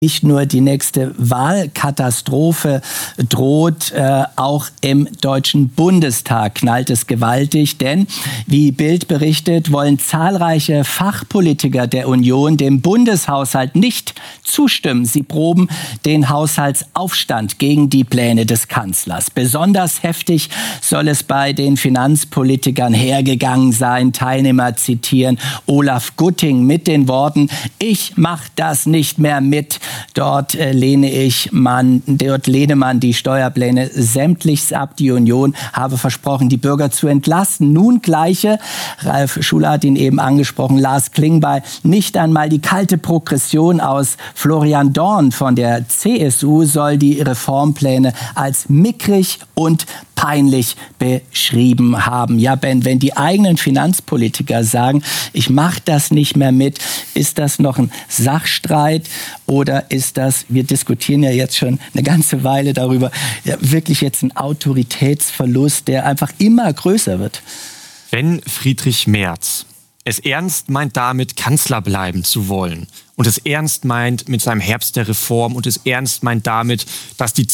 Nicht nur die nächste Wahlkatastrophe droht, auch im Deutschen Bundestag knallt es gewaltig, denn wie Bild berichtet, wollen zahlreiche Fachpolitiker der Union dem Bundeshaushalt nicht zustimmen. Sie proben den Haushaltsaufstand gegen die Pläne des Kanzlers. Besonders heftig soll es bei den Finanzpolitikern hergegangen sein. Teilnehmer zitieren Olaf Gutting mit den Worten: Ich mache das nicht mehr mit. Dort lehne man die Steuerpläne sämtlichst ab. Die Union habe versprochen, die Bürger zu entlasten. Nun gleiche, Ralf Schuler hat ihn eben angesprochen, Lars Klingbeil, nicht einmal die kalte Progression aus Florian Dorn von der CSU soll die Reformpläne als mickrig und peinlich beschrieben haben. Ja, Ben, wenn die eigenen Finanzpolitiker sagen, ich mache das nicht mehr mit, ist das noch ein Sachstreit oder ist das, wir diskutieren ja jetzt schon eine ganze Weile darüber, ja, wirklich jetzt ein Autoritätsverlust, der einfach immer größer wird? Wenn Friedrich Merz es ernst meint, damit Kanzler bleiben zu wollen und es ernst meint mit seinem Herbst der Reform und es ernst meint damit, dass die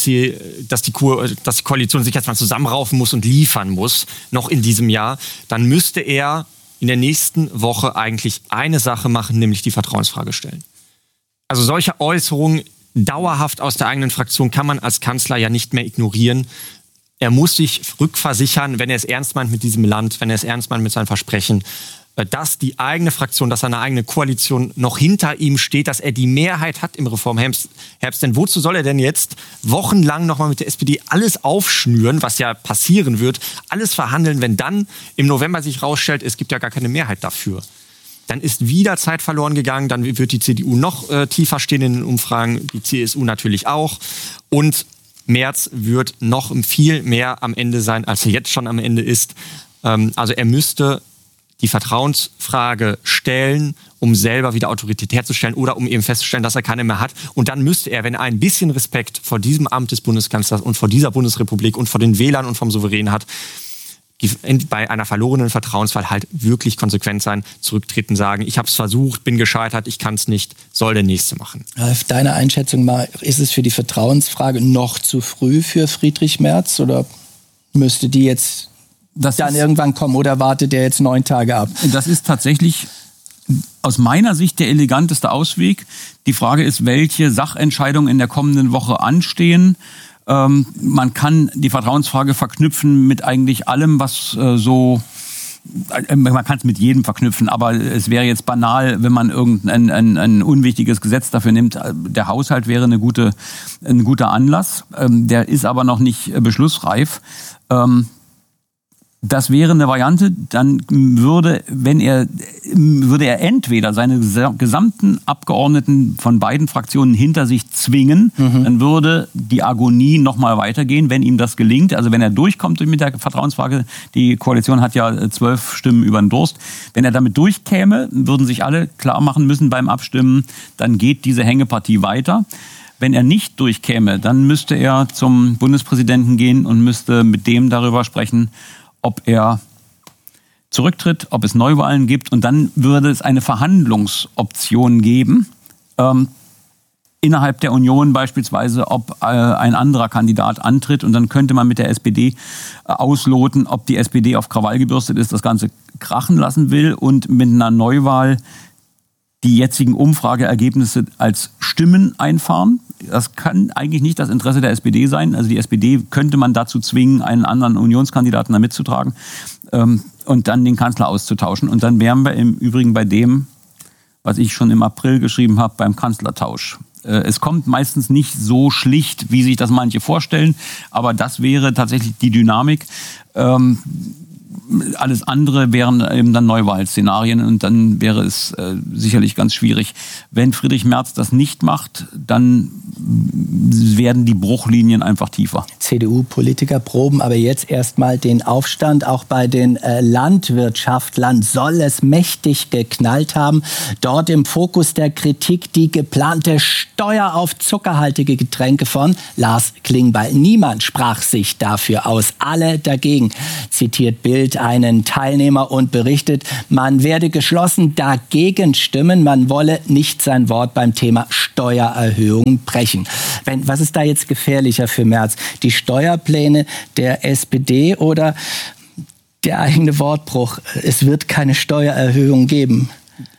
Koalition sich jetzt mal zusammenraufen muss und liefern muss, noch in diesem Jahr, dann müsste er in der nächsten Woche eigentlich eine Sache machen, nämlich die Vertrauensfrage stellen. Also solche Äußerungen dauerhaft aus der eigenen Fraktion kann man als Kanzler ja nicht mehr ignorieren. Er muss sich rückversichern, wenn er es ernst meint mit diesem Land, wenn er es ernst meint mit seinen Versprechen, dass die eigene Fraktion, dass seine eigene Koalition noch hinter ihm steht, dass er die Mehrheit hat im Reformherbst. Denn wozu soll er denn jetzt wochenlang nochmal mit der SPD alles aufschnüren, was ja passieren wird, alles verhandeln, wenn dann im November sich rausstellt, es gibt ja gar keine Mehrheit dafür. Dann ist wieder Zeit verloren gegangen, dann wird die CDU noch tiefer stehen in den Umfragen, die CSU natürlich auch. Und Merz wird noch viel mehr am Ende sein, als er jetzt schon am Ende ist. Also er müsste die Vertrauensfrage stellen, um selber wieder Autorität herzustellen oder um eben festzustellen, dass er keine mehr hat. Und dann müsste er, wenn er ein bisschen Respekt vor diesem Amt des Bundeskanzlers und vor dieser Bundesrepublik und vor den Wählern und vom Souverän hat, bei einer verlorenen Vertrauenswahl halt wirklich konsequent sein, zurücktreten, sagen, ich habe es versucht, bin gescheitert, ich kann es nicht, soll der Nächste machen. Ralf, deine Einschätzung mal, ist es für die Vertrauensfrage noch zu früh für Friedrich Merz oder müsste die jetzt dann irgendwann kommen oder wartet der jetzt 9 Tage ab? Das ist tatsächlich aus meiner Sicht der eleganteste Ausweg. Die Frage ist, welche Sachentscheidungen in der kommenden Woche anstehen. Man kann die Vertrauensfrage verknüpfen mit eigentlich allem, was man kann es mit jedem verknüpfen, aber es wäre jetzt banal, wenn man ein unwichtiges Gesetz dafür nimmt. Der Haushalt wäre ein guter Anlass. Der ist aber noch nicht beschlussreif. Das wäre eine Variante, dann würde er entweder seine gesamten Abgeordneten von beiden Fraktionen hinter sich zwingen, dann würde die Agonie nochmal weitergehen, wenn ihm das gelingt. Also wenn er durchkommt mit der Vertrauensfrage, die Koalition hat ja 12 Stimmen über den Durst. Wenn er damit durchkäme, würden sich alle klar machen müssen beim Abstimmen, dann geht diese Hängepartie weiter. Wenn er nicht durchkäme, dann müsste er zum Bundespräsidenten gehen und müsste mit dem darüber sprechen, ob er zurücktritt, ob es Neuwahlen gibt. Und dann würde es eine Verhandlungsoption geben, innerhalb der Union beispielsweise, ob ein anderer Kandidat antritt. Und dann könnte man mit der SPD ausloten, ob die SPD auf Krawall gebürstet ist, das Ganze krachen lassen will und mit einer Neuwahl die jetzigen Umfrageergebnisse als Stimmen einfahren. Das kann eigentlich nicht das Interesse der SPD sein. Also die SPD könnte man dazu zwingen, einen anderen Unionskandidaten da mitzutragen und dann den Kanzler auszutauschen. Und dann wären wir im Übrigen bei dem, was ich schon im April geschrieben habe, beim Kanzlertausch. Es kommt meistens nicht so schlicht, wie sich das manche vorstellen, aber das wäre tatsächlich die Dynamik. Alles andere wären eben dann Neuwahlszenarien und dann wäre es sicherlich ganz schwierig. Wenn Friedrich Merz das nicht macht, dann werden die Bruchlinien einfach tiefer. CDU-Politiker proben aber jetzt erstmal den Aufstand. Auch bei den Landwirtschaftlern soll es mächtig geknallt haben. Dort im Fokus der Kritik die geplante Steuer auf zuckerhaltige Getränke von Lars Klingbeil. Niemand sprach sich dafür aus. Alle dagegen, zitiert Bild. Bild einen Teilnehmer und berichtet, man werde geschlossen dagegen stimmen, man wolle nicht sein Wort beim Thema Steuererhöhung brechen. Was ist da jetzt gefährlicher für Merz? Die Steuerpläne der SPD oder der eigene Wortbruch, es wird keine Steuererhöhung geben?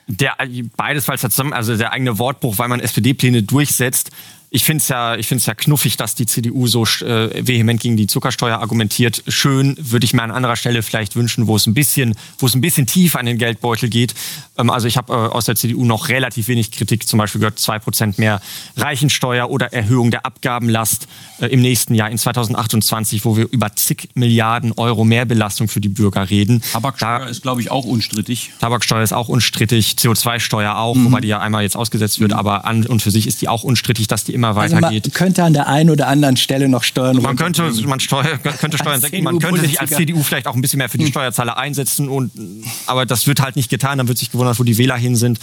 Beides, weil es zusammen, also der eigene Wortbruch, weil man SPD-Pläne durchsetzt. Ich finde es ja knuffig, dass die CDU so vehement gegen die Zuckersteuer argumentiert. Schön, würde ich mir an anderer Stelle vielleicht wünschen, wo es ein bisschen tief an den Geldbeutel geht. Also ich habe aus der CDU noch relativ wenig Kritik, zum Beispiel gehört 2% mehr Reichensteuer oder Erhöhung der Abgabenlast im nächsten Jahr, in 2028, wo wir über zig Milliarden Euro Mehrbelastung für die Bürger reden. Tabaksteuer ist, glaube ich, auch unstrittig. Tabaksteuer ist auch unstrittig, CO2-Steuer auch, wobei die ja einmal jetzt ausgesetzt wird, aber an und für sich ist die auch unstrittig, dass die immer weitergeht. Man könnte an der einen oder anderen Stelle noch Steuern könnte Steuern senken, man könnte sich als CDU vielleicht auch ein bisschen mehr für die Steuerzahler einsetzen, aber das wird halt nicht getan, dann wird sich gewundert, wo die Wähler hin sind.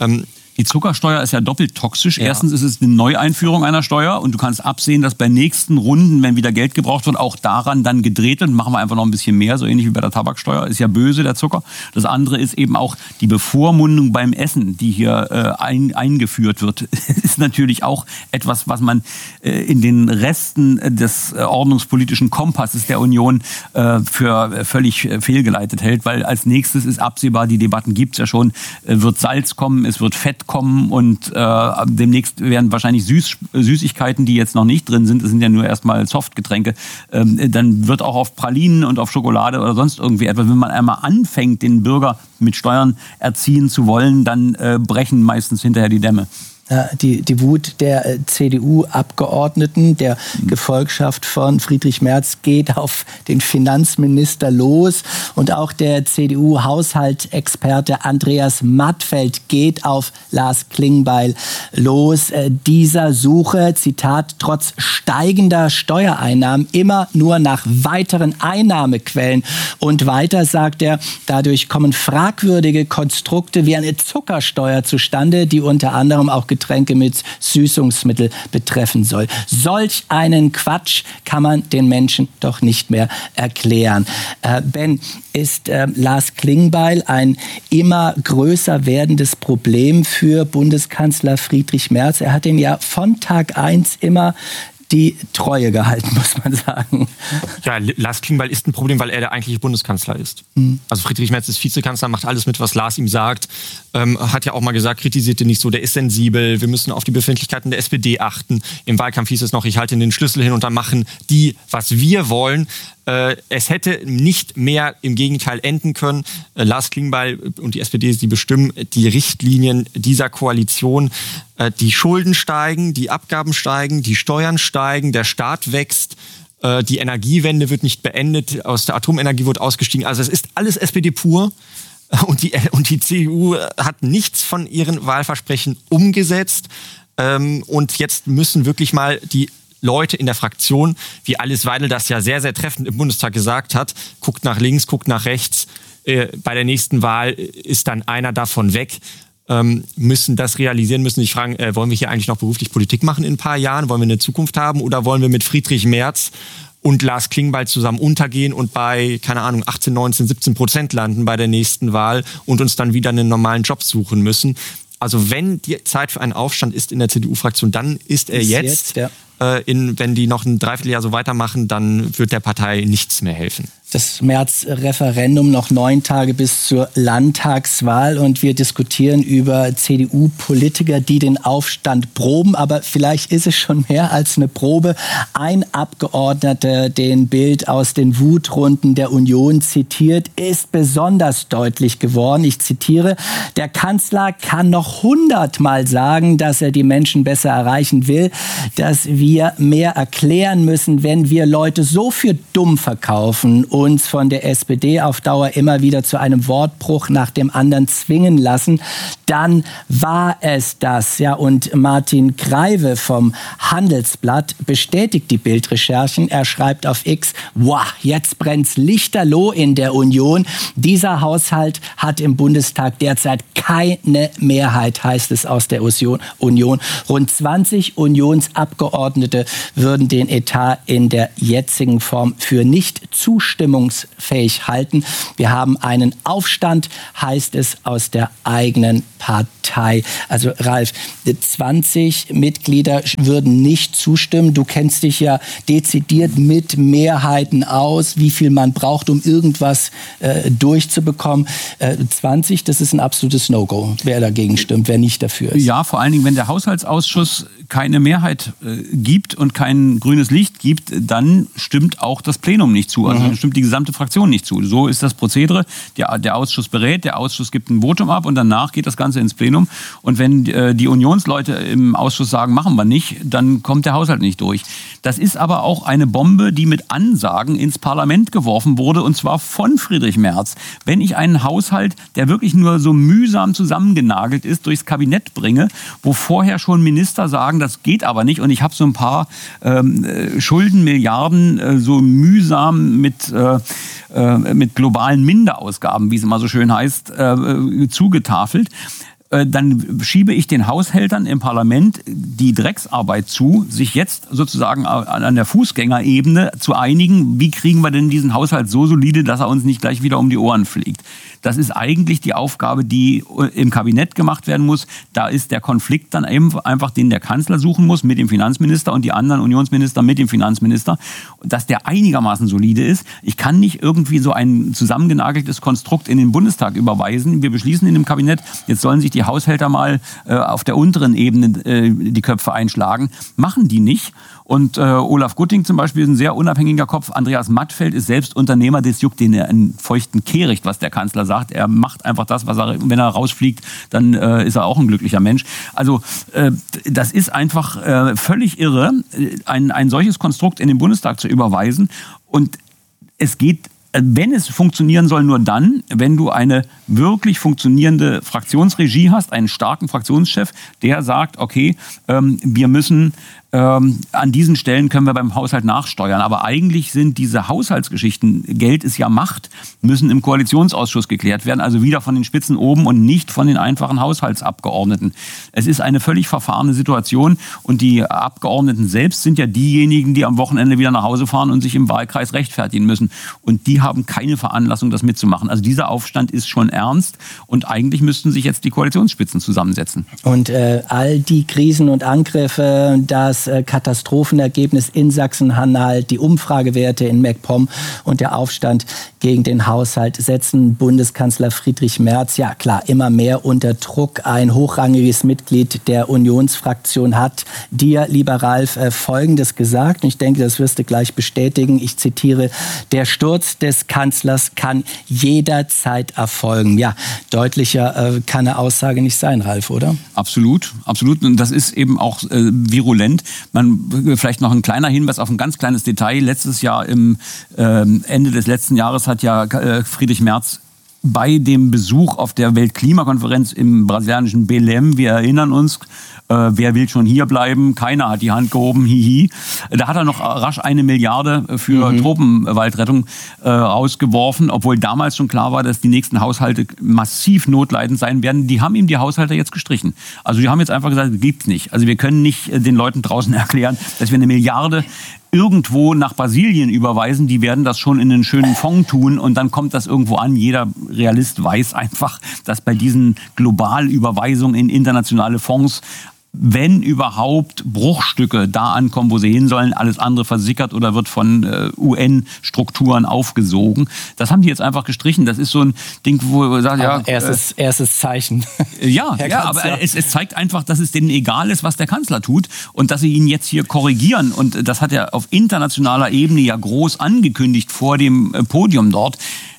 Die Zuckersteuer ist ja doppelt toxisch. Ja. Erstens ist es eine Neueinführung einer Steuer und du kannst absehen, dass bei nächsten Runden, wenn wieder Geld gebraucht wird, auch daran dann gedreht wird. Machen wir einfach noch ein bisschen mehr, so ähnlich wie bei der Tabaksteuer. Ist ja böse, der Zucker. Das andere ist eben auch die Bevormundung beim Essen, die hier eingeführt wird. Ist natürlich auch etwas, was man in den Resten des ordnungspolitischen Kompasses der Union für völlig fehlgeleitet hält, weil als nächstes ist absehbar, die Debatten gibt's ja schon, wird Salz kommen, es wird Fett kommen und demnächst werden wahrscheinlich Süßigkeiten, die jetzt noch nicht drin sind, das sind ja nur erstmal Softgetränke, dann wird auch auf Pralinen und auf Schokolade oder sonst irgendwie etwas, wenn man einmal anfängt, den Bürger mit Steuern erziehen zu wollen, dann brechen meistens hinterher die Dämme. Die Wut der CDU-Abgeordneten, der Gefolgschaft von Friedrich Merz geht auf den Finanzminister los. Und auch der CDU-Haushaltsexperte Andreas Mattfeld geht auf Lars Klingbeil los. Dieser suche, Zitat, trotz steigender Steuereinnahmen immer nur nach weiteren Einnahmequellen. Und weiter sagt er, dadurch kommen fragwürdige Konstrukte wie eine Zuckersteuer zustande, die unter anderem auch Getränke mit Süßungsmittel betreffen soll. Solch einen Quatsch kann man den Menschen doch nicht mehr erklären. Ben, ist Lars Klingbeil ein immer größer werdendes Problem für Bundeskanzler Friedrich Merz? Er hat ihn ja von Tag 1 immer die Treue gehalten, muss man sagen. Ja, Lars Klingbeil ist ein Problem, weil er der eigentliche Bundeskanzler ist. Also Friedrich Merz ist Vizekanzler, macht alles mit, was Lars ihm sagt. Hat ja auch mal gesagt, kritisiert ihn nicht so, der ist sensibel, wir müssen auf die Befindlichkeiten der SPD achten. Im Wahlkampf hieß es noch, ich halte den Schlüssel hin und dann machen die, was wir wollen. Es hätte nicht mehr im Gegenteil enden können. Lars Klingbeil und die SPD, die bestimmen die Richtlinien dieser Koalition. Die Schulden steigen, die Abgaben steigen, die Steuern steigen, der Staat wächst, die Energiewende wird nicht beendet, aus der Atomenergie wird ausgestiegen. Also es ist alles SPD pur. Und die CDU hat nichts von ihren Wahlversprechen umgesetzt. Und jetzt müssen wirklich mal die Leute in der Fraktion, wie Alice Weidel das ja sehr, sehr treffend im Bundestag gesagt hat, guckt nach links, guckt nach rechts. Bei der nächsten Wahl ist dann einer davon weg. Müssen das realisieren, müssen sich fragen, wollen wir hier eigentlich noch beruflich Politik machen in ein paar Jahren? Wollen wir eine Zukunft haben oder wollen wir mit Friedrich Merz und Lars Klingbeil zusammen untergehen und bei, keine Ahnung, 18, 19, 17% landen bei der nächsten Wahl und uns dann wieder einen normalen Job suchen müssen? Also wenn die Zeit für einen Aufstand ist in der CDU-Fraktion, dann ist er jetzt. Ja. Wenn die noch ein Dreivierteljahr so weitermachen, dann wird der Partei nichts mehr helfen. Das März-Referendum, noch 9 Tage bis zur Landtagswahl und wir diskutieren über CDU-Politiker, die den Aufstand proben, aber vielleicht ist es schon mehr als eine Probe. Ein Abgeordneter, den Bild aus den Wutrunden der Union zitiert, ist besonders deutlich geworden. Ich zitiere, der Kanzler kann noch 100-mal sagen, dass er die Menschen besser erreichen will, dass wir mehr erklären müssen, wenn wir Leute so für dumm verkaufen, uns von der SPD auf Dauer immer wieder zu einem Wortbruch nach dem anderen zwingen lassen, dann war es das. Ja, und Martin Kreive vom Handelsblatt bestätigt die Bildrecherchen. Er schreibt auf X, wow, jetzt brennt's lichterloh in der Union. Dieser Haushalt hat im Bundestag derzeit keine Mehrheit, heißt es aus der Union. Rund 20 Unionsabgeordnete würden den Etat in der jetzigen Form für nicht zustimmen zustimmungsfähig halten. Wir haben einen Aufstand, heißt es, aus der eigenen Partei. Also Ralf, 20 Mitglieder würden nicht zustimmen. Du kennst dich ja dezidiert mit Mehrheiten aus, wie viel man braucht, um irgendwas durchzubekommen. 20, das ist ein absolutes No-Go, wer dagegen stimmt, wer nicht dafür ist. Ja, vor allen Dingen, wenn der Haushaltsausschuss keine Mehrheit gibt und kein grünes Licht gibt, dann stimmt auch das Plenum nicht zu. Also dann stimmt die gesamte Fraktion nicht zu. So ist das Prozedere. Der Ausschuss berät, der Ausschuss gibt ein Votum ab und danach geht das Ganze ins Plenum. Und wenn die Unionsleute im Ausschuss sagen, machen wir nicht, dann kommt der Haushalt nicht durch. Das ist aber auch eine Bombe, die mit Ansagen ins Parlament geworfen wurde, und zwar von Friedrich Merz. Wenn ich einen Haushalt, der wirklich nur so mühsam zusammengenagelt ist, durchs Kabinett bringe, wo vorher schon Minister sagen, das geht aber nicht, und ich habe so ein paar Schuldenmilliarden so mühsam mit globalen Minderausgaben, wie es immer so schön heißt, zugetafelt, dann schiebe ich den Haushältern im Parlament die Drecksarbeit zu, sich jetzt sozusagen an der Fußgängerebene zu einigen, wie kriegen wir denn diesen Haushalt so solide, dass er uns nicht gleich wieder um die Ohren fliegt. Das ist eigentlich die Aufgabe, die im Kabinett gemacht werden muss. Da ist der Konflikt dann eben einfach, den der Kanzler suchen muss mit dem Finanzminister und die anderen Unionsminister mit dem Finanzminister, dass der einigermaßen solide ist. Ich kann nicht irgendwie so ein zusammengenageltes Konstrukt in den Bundestag überweisen. Wir beschließen in dem Kabinett, jetzt sollen sich die Haushälter mal auf der unteren Ebene die Köpfe einschlagen. Machen die nicht. Und Olaf Gutting zum Beispiel ist ein sehr unabhängiger Kopf. Andreas Mattfeld ist selbst Unternehmer, das juckt den einen feuchten Kehricht, was der Kanzler sagt. Er macht einfach das, was er, wenn er rausfliegt, dann ist er auch ein glücklicher Mensch. Also das ist einfach völlig irre, ein solches Konstrukt in den Bundestag zu überweisen. Und es geht, wenn es funktionieren soll, nur dann, wenn du eine wirklich funktionierende Fraktionsregie hast, einen starken Fraktionschef, der sagt, okay, wir müssen an diesen Stellen können wir beim Haushalt nachsteuern. Aber eigentlich sind diese Haushaltsgeschichten, Geld ist ja Macht, müssen im Koalitionsausschuss geklärt werden. Also wieder von den Spitzen oben und nicht von den einfachen Haushaltsabgeordneten. Es ist eine völlig verfahrene Situation. Und die Abgeordneten selbst sind ja diejenigen, die am Wochenende wieder nach Hause fahren und sich im Wahlkreis rechtfertigen müssen. Und die haben keine Veranlassung, das mitzumachen. Also dieser Aufstand ist schon ernst. Und eigentlich müssten sich jetzt die Koalitionsspitzen zusammensetzen. Und all die Krisen und Angriffe, das Katastrophenergebnis in Sachsen-Anhalt, die Umfragewerte in MacPom und der Aufstand gegen den Haushalt setzen Bundeskanzler Friedrich Merz, ja klar, immer mehr unter Druck. Ein hochrangiges Mitglied der Unionsfraktion hat dir, lieber Ralf, Folgendes gesagt. Und ich denke, das wirst du gleich bestätigen. Ich zitiere: Der Sturz des Kanzlers kann jederzeit erfolgen. Ja, deutlicher kann eine Aussage nicht sein, Ralf, oder? Absolut, absolut. Und das ist eben auch virulent. Vielleicht noch ein kleiner Hinweis auf ein ganz kleines Detail. Letztes Jahr, im Ende des letzten Jahres, hat ja Friedrich Merz bei dem Besuch auf der Weltklimakonferenz im brasilianischen Belém, wir erinnern uns, wer will schon hier bleiben? Keiner hat die Hand gehoben, hihi. Da hat er noch rasch 1 Milliarde für Tropenwaldrettung rausgeworfen, obwohl damals schon klar war, dass die nächsten Haushalte massiv notleidend sein werden. Die haben ihm die Haushalte jetzt gestrichen. Also die haben jetzt einfach gesagt, gibt's nicht. Also wir können nicht den Leuten draußen erklären, dass wir 1 Milliarde irgendwo nach Brasilien überweisen, die werden das schon in einen schönen Fonds tun und dann kommt das irgendwo an. Jeder Realist weiß einfach, dass bei diesen Globalüberweisungen in internationale Fonds, wenn überhaupt, Bruchstücke da ankommen, wo sie hin sollen, alles andere versickert oder wird von UN-Strukturen aufgesogen. Das haben die jetzt einfach gestrichen. Das ist so ein Ding, wo man sagt, ja... Erstes Zeichen. Ja, aber es zeigt einfach, dass es denen egal ist, was der Kanzler tut und dass sie ihn jetzt hier korrigieren. Und das hat er auf internationaler Ebene ja groß angekündigt vor dem Podium dort.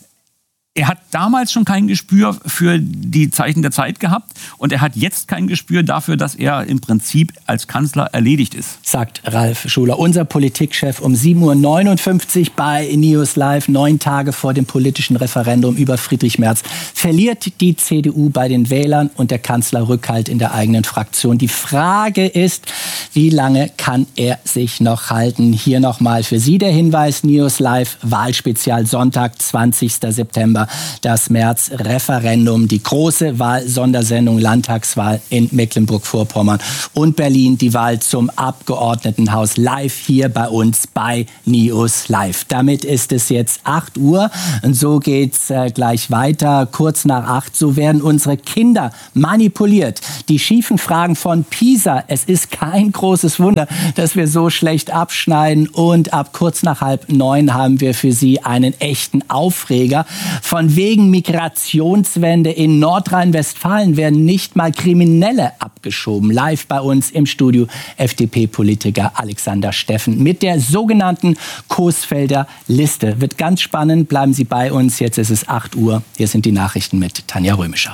Er hat damals schon kein Gespür für die Zeichen der Zeit gehabt und er hat jetzt kein Gespür dafür, dass er im Prinzip als Kanzler erledigt ist. Sagt Ralf Schuler, unser Politikchef, um 7.59 Uhr bei News Live, 9 Tage vor dem politischen Referendum über Friedrich Merz. Verliert die CDU bei den Wählern und der Kanzler Rückhalt in der eigenen Fraktion. Die Frage ist, wie lange kann er sich noch halten? Hier nochmal für Sie der Hinweis, News Live, Wahlspezial, Sonntag, 20. September. das März-Referendum, die große Wahl-Sondersendung Landtagswahl in Mecklenburg-Vorpommern und Berlin, die Wahl zum Abgeordnetenhaus live hier bei uns bei News Live. Damit ist es jetzt 8 Uhr und so geht's gleich weiter. Kurz nach 8, so werden unsere Kinder manipuliert. Die schiefen Fragen von PISA. Es ist kein großes Wunder, dass wir so schlecht abschneiden. Und ab kurz nach 8:30 haben wir für Sie einen echten Aufreger. Von wegen Migrationswende in Nordrhein-Westfalen werden nicht mal Kriminelle abgeschoben. Live bei uns im Studio FDP-Politiker Alexander Steffen mit der sogenannten Coesfelder Liste. Wird ganz spannend. Bleiben Sie bei uns. Jetzt ist es 8 Uhr. Hier sind die Nachrichten mit Tanja Römischer.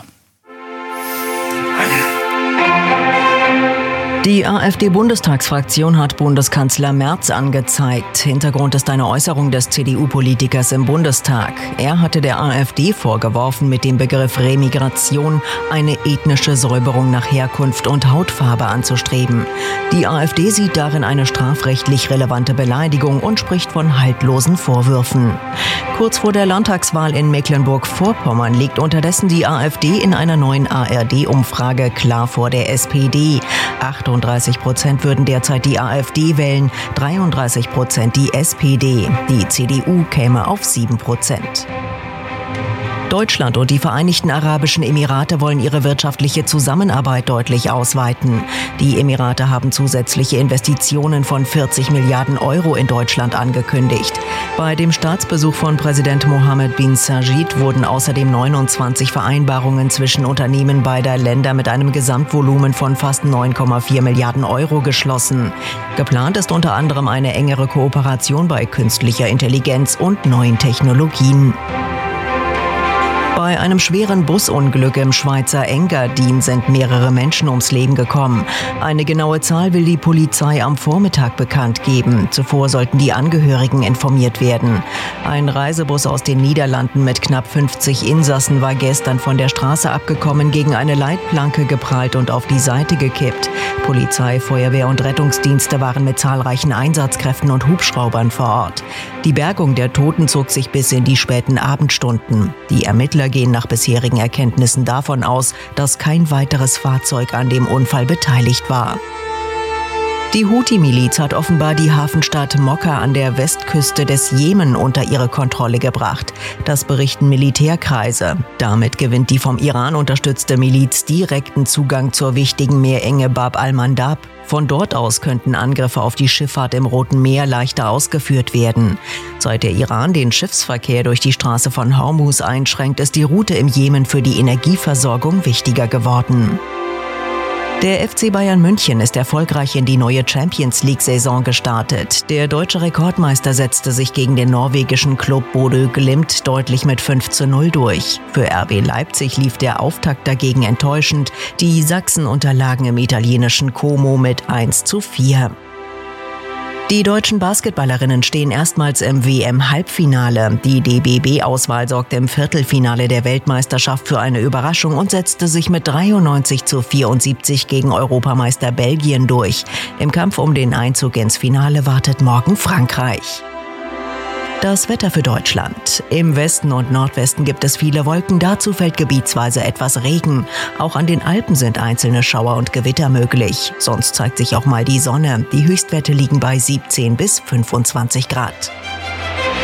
Die AfD-Bundestagsfraktion hat Bundeskanzler Merz angezeigt. Hintergrund ist eine Äußerung des CDU-Politikers im Bundestag. Er hatte der AfD vorgeworfen, mit dem Begriff Remigration eine ethnische Säuberung nach Herkunft und Hautfarbe anzustreben. Die AfD sieht darin eine strafrechtlich relevante Beleidigung und spricht von haltlosen Vorwürfen. Kurz vor der Landtagswahl in Mecklenburg-Vorpommern liegt unterdessen die AfD in einer neuen ARD-Umfrage klar vor der SPD. 38% würden derzeit die AfD wählen, 33% die SPD. Die CDU käme auf 7%. Deutschland und die Vereinigten Arabischen Emirate wollen ihre wirtschaftliche Zusammenarbeit deutlich ausweiten. Die Emirate haben zusätzliche Investitionen von 40 Milliarden Euro in Deutschland angekündigt. Bei dem Staatsbesuch von Präsident Mohammed bin Sajid wurden außerdem 29 Vereinbarungen zwischen Unternehmen beider Länder mit einem Gesamtvolumen von fast 9,4 Milliarden Euro geschlossen. Geplant ist unter anderem eine engere Kooperation bei künstlicher Intelligenz und neuen Technologien. Bei einem schweren Busunglück im Schweizer Engadin sind mehrere Menschen ums Leben gekommen. Eine genaue Zahl will die Polizei am Vormittag bekannt geben. Zuvor sollten die Angehörigen informiert werden. Ein Reisebus aus den Niederlanden mit knapp 50 Insassen war gestern von der Straße abgekommen, gegen eine Leitplanke geprallt und auf die Seite gekippt. Polizei, Feuerwehr und Rettungsdienste waren mit zahlreichen Einsatzkräften und Hubschraubern vor Ort. Die Bergung der Toten zog sich bis in die späten Abendstunden. Die Ermittler gehen nach bisherigen Erkenntnissen davon aus, dass kein weiteres Fahrzeug an dem Unfall beteiligt war. Die Houthi-Miliz hat offenbar die Hafenstadt Mokka an der Westküste des Jemen unter ihre Kontrolle gebracht. Das berichten Militärkreise. Damit gewinnt die vom Iran unterstützte Miliz direkten Zugang zur wichtigen Meerenge Bab al-Mandab. Von dort aus könnten Angriffe auf die Schifffahrt im Roten Meer leichter ausgeführt werden. Seit der Iran den Schiffsverkehr durch die Straße von Hormuz einschränkt, ist die Route im Jemen für die Energieversorgung wichtiger geworden. Der FC Bayern München ist erfolgreich in die neue Champions-League-Saison gestartet. Der deutsche Rekordmeister setzte sich gegen den norwegischen Club Bodø Glimt deutlich mit 5:0 durch. Für RB Leipzig lief der Auftakt dagegen enttäuschend. Die Sachsen unterlagen im italienischen Como mit 1:4. Die deutschen Basketballerinnen stehen erstmals im WM-Halbfinale. Die DBB-Auswahl sorgte im Viertelfinale der Weltmeisterschaft für eine Überraschung und setzte sich mit 93:74 gegen Europameister Belgien durch. Im Kampf um den Einzug ins Finale wartet morgen Frankreich. Das Wetter für Deutschland. Im Westen und Nordwesten gibt es viele Wolken, dazu fällt gebietsweise etwas Regen. Auch an den Alpen sind einzelne Schauer und Gewitter möglich. Sonst zeigt sich auch mal die Sonne. Die Höchstwerte liegen bei 17 bis 25 Grad.